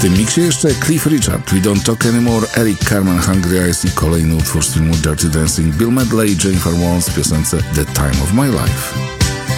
tym miksie jeszcze Cliff Richard, We Don't Talk Anymore, Eric Carmen, Hungry Eyes i kolejny utwór z filmu Dirty Dancing, Bill Medley i Jennifer Warnes w piosence The Time of My Life.